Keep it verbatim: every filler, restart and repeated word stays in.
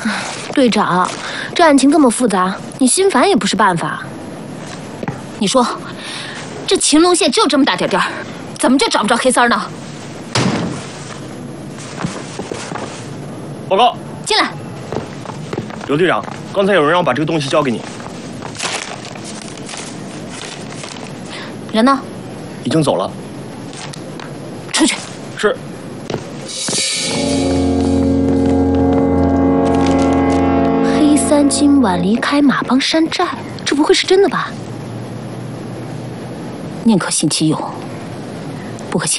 队长，这案情这么复杂，你心烦也不是办法。 你说，这秦龙县就这么大点地儿，怎么就找不着黑三呢？ 报告， 进来。 刘队长，刚才有人让我把这个东西交给你。 人呢？ 已经走了。 出去。 是。 黑三今晚离开马帮山寨，这不会是真的吧？ 宁可信其有。